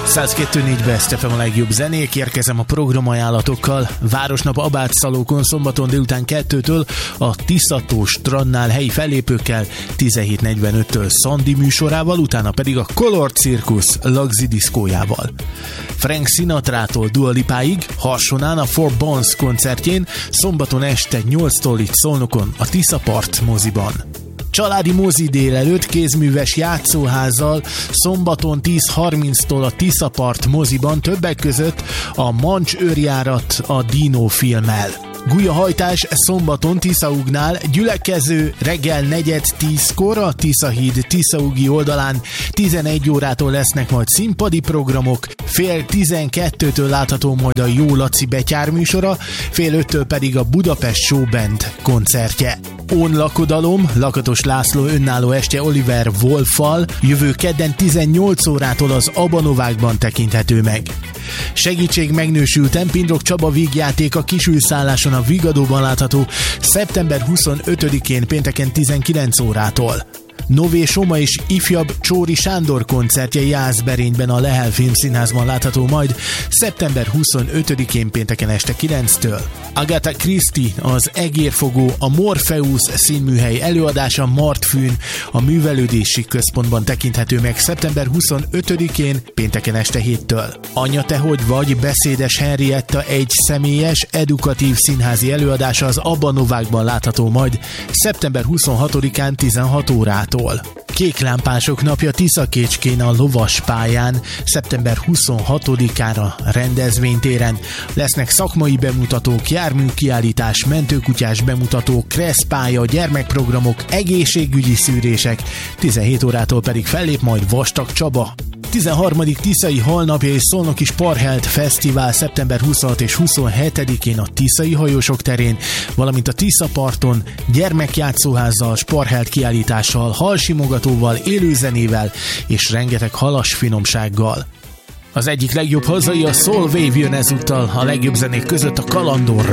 102.4 Best FM a legjobb zenék, érkezem a programajánlatokkal. Városnap Abátszalókon szombaton délután 2-től a Tiszató strandnál helyi fellépőkkel, 17:45-től Szandi műsorával, utána pedig a Color Circus Lagzi diszkójával. Frank Sinatrától Dua Lipáig, Harsonán a Four Bones koncertjén, szombaton este 8-tól itt Szolnokon a Tiszapart moziban. Családi mozi délelőtt kézműves játszóházzal, szombaton 10:30-tól a Tiszapart moziban, többek között a Mancs őrjárat a Dino filmmel. Gulyahajtás szombaton Tiszaugnál, gyülekező reggel 9:10-kor a Tiszahíd Tiszaugi oldalán, 11 órától lesznek majd színpadi programok, 11:30-től látható majd a Jó Laci betyár műsora, 4:30-től pedig a Budapest Showband koncertje. Ón lakodalom, Lakatos László önálló este Oliver Wolffal, jövő kedden 18 órától az Abanovákban tekinthető meg. Segítség megnősültem, Pindrok Csaba vígjátéka Kisülszálláson a Vigadóban látható szeptember 25-én pénteken 19 órától. Nové Soma és ifjabb Csóri Sándor koncertje Jászberényben a Lehel Filmszínházban látható majd szeptember 25-én pénteken este 9-től. Agatha Christie, az Egérfogó, a Morpheus színműhely előadása Martfűn a Művelődési Központban tekinthető meg szeptember 25-én pénteken este 7-től. Anya te hogy vagy, beszédes Henrietta egy személyes, edukatív színházi előadása az Abanovákban látható majd szeptember 26-án 16 órától. Kéklámpások napja Tiszakécskén a Lovaspályán szeptember 26-ára rendezvénytéren. Lesznek szakmai bemutatók, járműkiállítás, mentőkutyás bemutató, kresszpálya, gyermekprogramok, egészségügyi szűrések, 17 órától pedig fellép majd Vastag Csaba. 13. Tiszai Halnapja és Szolnoki Sparhelt Fesztivál szeptember 26 és 27-én a Tiszai Hajósok terén, valamint a Tiszaparton gyermekjátszóházzal, Sparhelt kiállítással, halsimogatóval, élőzenével és rengeteg halas finomsággal. Az egyik legjobb hazai a Soul Wave jön ezúttal, a legjobb zenék között a Kalandorra.